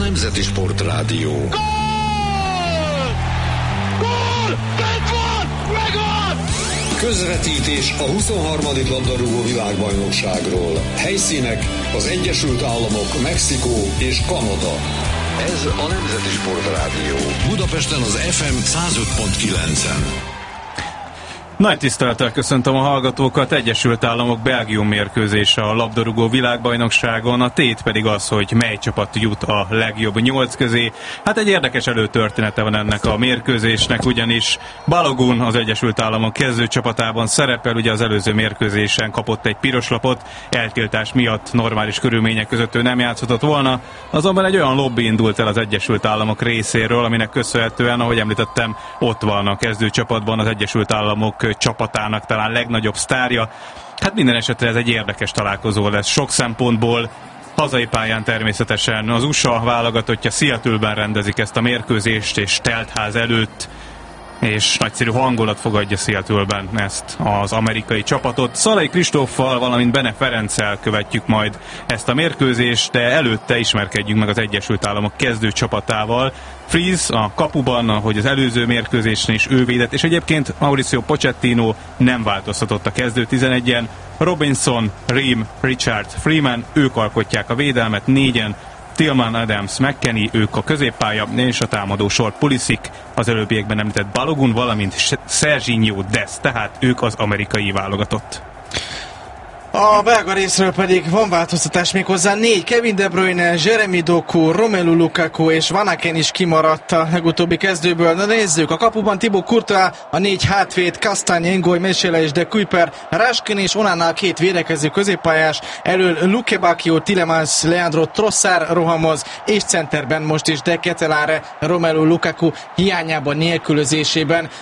Nemzeti Sportrádió. Gól! Gól! Bent van! Megvan! Közvetítés a 23. labdarúgó világbajnokságról. Helyszínek az Egyesült Államok, Mexikó és Kanada. Ez a Nemzeti Sportrádió. Budapesten az FM 105.9-en. Nagy tisztelettel köszöntöm a hallgatókat. Egyesült Államok Belgium mérkőzése a labdarúgó világbajnokságon, a tét pedig az, hogy mely csapat jut a legjobb 8 közé. Hát egy érdekes előtörténete van ennek a mérkőzésnek, ugyanis Balogun az Egyesült Államok kezdőcsapatában szerepel, ugye az előző mérkőzésen kapott egy piros lapot, eltiltás miatt normális körülmények között ő nem játszhatott volna, azonban egy olyan lobby indult el az Egyesült Államok részéről, aminek köszönhetően, ahogy említettem, ott van a kezdőcsapatban az Egyesült Államok csapatának talán legnagyobb sztárja. Hát minden esetre ez egy érdekes találkozó lesz sok szempontból. Hazai pályán természetesen az USA válogatottja Seattle-ben rendezik ezt a mérkőzést, és teltház előtt, és nagyszerű hangulat fogadja Seattle-ben ezt az amerikai csapatot. Szalai Kristóffal, valamint Bene Ferenccel követjük majd ezt a mérkőzést, de előtte ismerkedjünk meg az Egyesült Államok kezdő csapatával. Freeze a kapuban, ahogy az előző mérkőzésen is ő védett, és egyébként Mauricio Pochettino nem változtatott a kezdő 11-en. Robinson, Ream, Richard, Freeman, ők alkotják a védelmet, négyen, Tillman, Adams, McKennie, ők a középpálya, és a támadó sor Pulisic, az előbbiekben említett Balogun, valamint Serginho Dest, tehát ők az amerikai válogatott. A belga részről pedig van változtatás, méghozzá 4. Kevin De Bruyne, Jeremy Doku, Romelu Lukaku és Van Aken is kimaradt a legutóbbi kezdőből. Na nézzük, a kapuban Thibaut Courtois, a 4 hátvéd, Castagne, Ngoy, Mechela és De Kuyper, Raskin és Onana 2 védekező középpályás, elől Luke Bacchio, Tielemans, Leandro Trossard rohamoz, és centerben most is De Ketelaere, Romelu Lukaku hiányában, nélkülözésében.